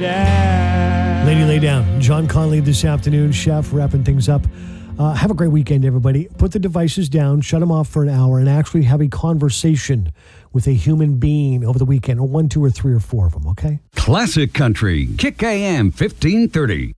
down. Lady Lay Down. John Conley this afternoon, chef, wrapping things up. Have a great weekend, everybody. Put the devices down, shut them off for an hour, and actually have a conversation with a human being over the weekend. One, two, or three, or four of them, okay? Classic Country. Kick AM 1530.